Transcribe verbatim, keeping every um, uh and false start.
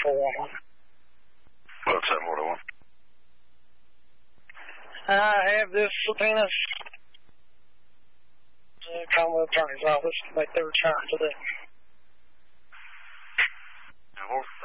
four one one. Well, seven four one. I have this subpoena. Uh, Commonwealth Attorney's Office to make their return today. seven four.